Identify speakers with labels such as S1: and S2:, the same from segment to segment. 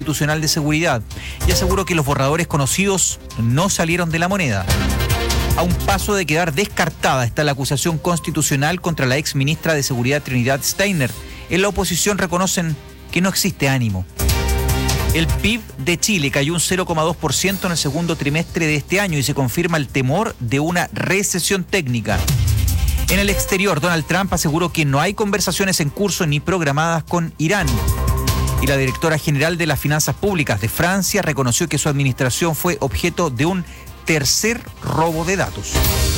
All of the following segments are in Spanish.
S1: Constitucional de Seguridad y aseguró que los borradores conocidos no salieron de la moneda. A un paso de quedar descartada está la acusación constitucional contra la ex ministra de Seguridad Trinidad Steiner. En la oposición reconocen que no existe ánimo. El PIB de Chile cayó un 0,2% en el segundo trimestre de este año y se confirma el temor de una recesión técnica. En el exterior, Donald Trump aseguró que no hay conversaciones en curso ni programadas con Irán. Y la directora general de las Finanzas Públicas de Francia reconoció que su administración fue objeto de un tercer robo de datos.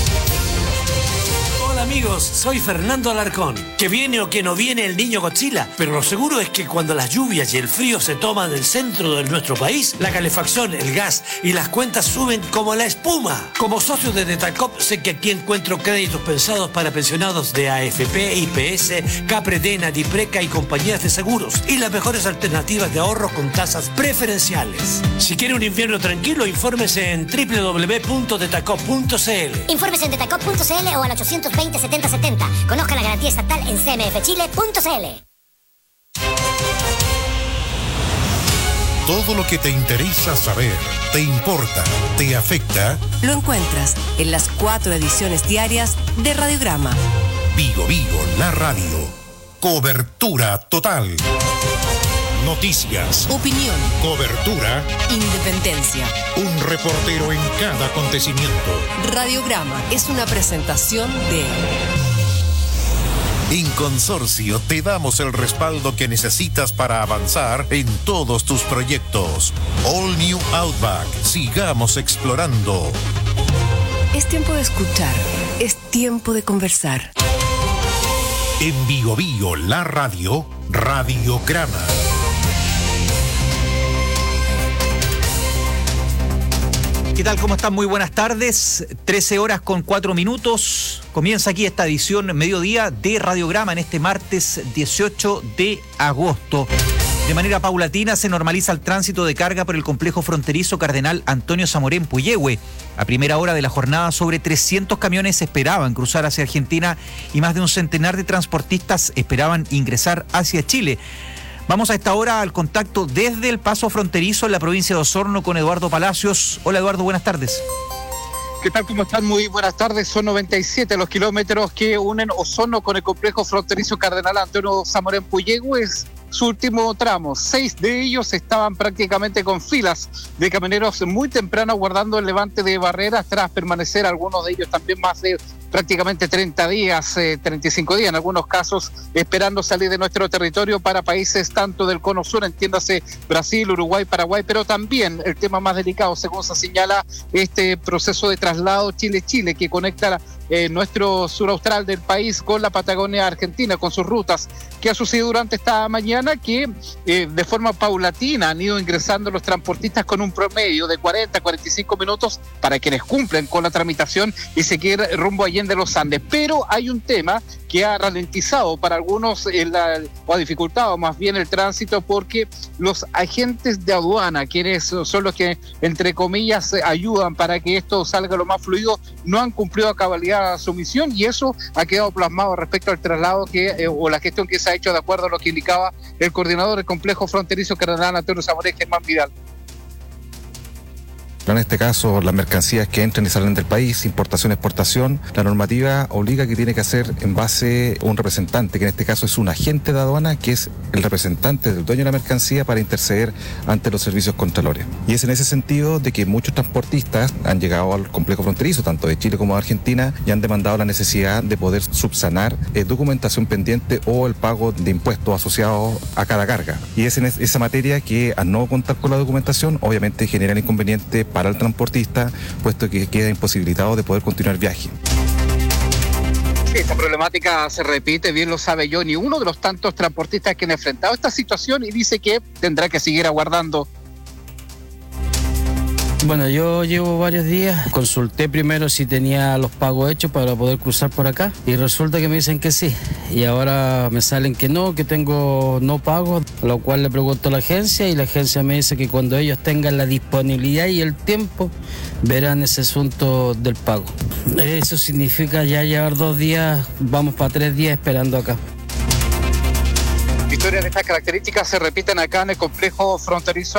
S2: Hola amigos, soy Fernando Alarcón. Que viene o que no viene el niño Godzilla, pero lo seguro es que cuando las lluvias y el frío se toman el centro de nuestro país, la calefacción, el gas y las cuentas suben como la espuma. Como socio de Detacop sé que aquí encuentro créditos pensados para pensionados de AFP, IPS, Capredena, Dipreca y compañías de seguros y las mejores alternativas de ahorro con tasas preferenciales. Si quiere un invierno tranquilo, infórmese en www.detacop.cl.
S3: Infórmese en detacop.cl o al 820-7070. Conozca la garantía estatal en cmfchile.cl.
S4: Todo lo que te interesa saber, te importa, te afecta,
S5: lo encuentras en las 4 ediciones diarias de Radiograma.
S4: Vigo Vigo, la radio. Cobertura total. Noticias.
S5: Opinión.
S4: Cobertura.
S5: Independencia.
S4: Un reportero en cada acontecimiento.
S5: Radiograma es una presentación de...
S4: En Consorcio te damos el respaldo que necesitas para avanzar en todos tus proyectos. All New Outback. Sigamos explorando.
S5: Es tiempo de escuchar. Es tiempo de conversar.
S4: En Vigo Vigo, la radio, Radiograma.
S1: ¿Qué tal? ¿Cómo están? Muy buenas tardes. 13:04. Comienza aquí esta edición mediodía de Radiograma en este martes 18 de agosto. De manera paulatina se normaliza el tránsito de carga por el complejo fronterizo Cardenal Antonio Zamoré en Puyehue. A primera hora de la jornada, sobre 300 camiones esperaban cruzar hacia Argentina y más de un centenar de transportistas esperaban ingresar hacia Chile. Vamos a esta hora al contacto desde el paso fronterizo en la provincia de Osorno con Eduardo Palacios. Hola Eduardo, buenas tardes.
S6: ¿Qué tal? ¿Cómo están? Muy buenas tardes. Son 97 los kilómetros que unen Osorno con el complejo fronterizo Cardenal Antonio Zamoré en Puyehue. Es su último tramo. 6 de ellos estaban prácticamente con filas de camioneros muy temprano guardando el levante de barreras tras permanecer algunos de ellos también más de prácticamente 30 días, 35 días en algunos casos, esperando salir de nuestro territorio para países tanto del cono sur, entiéndase Brasil, Uruguay, Paraguay, pero también el tema más delicado, según se señala, este proceso de traslado Chile-Chile que conecta nuestro sur austral del país con la Patagonia Argentina, con sus rutas. ¿Qué ha sucedido durante esta mañana? Que de forma paulatina han ido ingresando los transportistas con un promedio de 40-45 minutos para quienes cumplen con la tramitación y seguir rumbo a Allende los Andes. Pero hay un tema que ha ralentizado para algunos o ha dificultado más bien el tránsito, porque los agentes de aduana, quienes son los que entre comillas ayudan para que esto salga lo más fluido, no han cumplido a cabalidad su misión, y eso ha quedado plasmado respecto al traslado o la gestión que se ha hecho de acuerdo a lo que indicaba el coordinador del complejo fronterizo Cardenal Antonio Zamoré, Germán Vidal.
S7: En este caso, las mercancías que entran y salen del país, importación, exportación, la normativa obliga que tiene que hacer en base a un representante, que en este caso es un agente de aduana, que es el representante del dueño de la mercancía para interceder ante los servicios contralores. Y es en ese sentido de que muchos transportistas han llegado al complejo fronterizo, tanto de Chile como de Argentina, y han demandado la necesidad de poder subsanar documentación pendiente o el pago de impuestos asociados a cada carga. Y es en esa materia que, al no contar con la documentación, obviamente genera el inconveniente para el transportista, puesto que queda imposibilitado de poder continuar el viaje.
S6: Esta problemática se repite, bien lo sabe Johnny, uno de los tantos transportistas que han enfrentado esta situación, y dice que tendrá que seguir aguardando.
S8: Bueno, yo llevo varios días, consulté primero si tenía los pagos hechos para poder cruzar por acá y resulta que me dicen que sí, y ahora me salen que no, que tengo no pago, lo cual le pregunto a la agencia y la agencia me dice que cuando ellos tengan la disponibilidad y el tiempo verán ese asunto del pago. Eso significa ya llevar 2 días, vamos para 3 días esperando acá.
S6: Historias de estas características se repiten acá en el complejo fronterizo